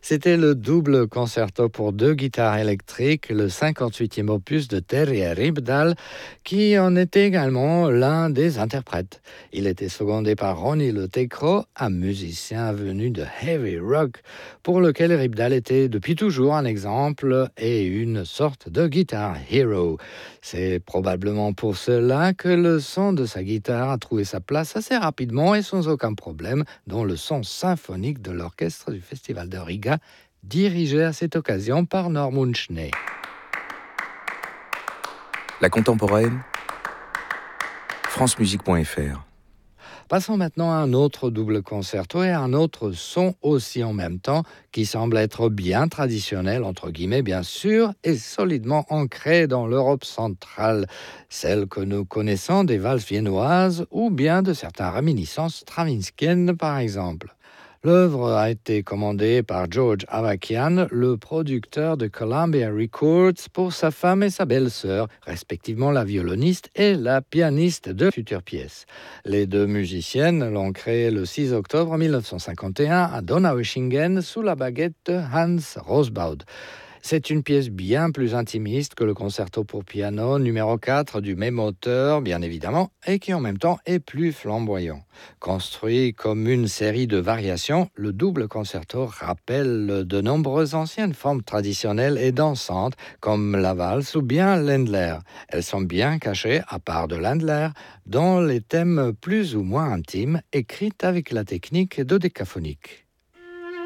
C'était le double concerto pour deux guitares électriques, le 58e opus de Terje Rybdahl, qui en était également l'un des interprètes. Il était secondé par Ronnie Le Tecro, un musicien venu de heavy rock, pour lequel Rybdahl était depuis toujours un exemple et une sorte de guitar hero. C'est probablement pour cela que le son de sa guitare a trouvé sa place assez rapidement et sans aucun problème dans le son symphonique de l'orchestre du Festival de Riga, dirigé à cette occasion par Norman Schnee. La contemporaine, francemusique.fr. Passons maintenant à un autre double concerto et à un autre son aussi en même temps, qui semble être bien traditionnel, entre guillemets bien sûr, et solidement ancré dans l'Europe centrale, celle que nous connaissons des valses viennoises ou bien de certaines réminiscences stravinskiennes par exemple. L'œuvre a été commandée par George Avakian, le producteur de Columbia Records, pour sa femme et sa belle-sœur, respectivement la violoniste et la pianiste de futures pièces. Les deux musiciennes l'ont créé le 6 octobre 1951 à Donaueschingen sous la baguette de Hans Rosbaud. C'est une pièce bien plus intimiste que le concerto pour piano numéro 4 du même auteur, bien évidemment, et qui en même temps est plus flamboyant. Construit comme une série de variations, le double concerto rappelle de nombreuses anciennes formes traditionnelles et dansantes, comme la valse ou bien l'Endler. Elles sont bien cachées, à part de l'Endler, dans les thèmes plus ou moins intimes, écrites avec la technique dodécaphonique.